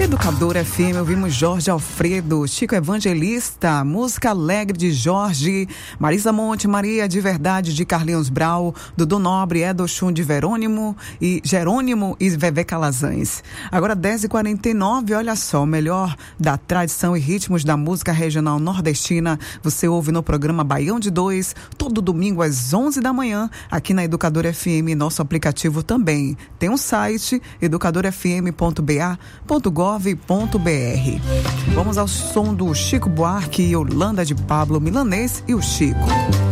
Educadora FM, ouvimos Jorge Alfredo, Chico Evangelista, Música Alegre de Jorge, Marisa Monte, Maria de Verdade de Carlinhos Brau, Dudu Nobre, Edo Chum de Jerônimo e Vevé Calazans. Agora 10h49, olha só, o melhor da tradição e ritmos da música regional nordestina, você ouve no programa Baião de 2, todo domingo às 11 da manhã, aqui na Educadora FM, nosso aplicativo também. Tem um site, educadorafm.ba.gov.br. Vamos ao som do Chico Buarque e Yolanda de Pablo, Milanês e o Chico.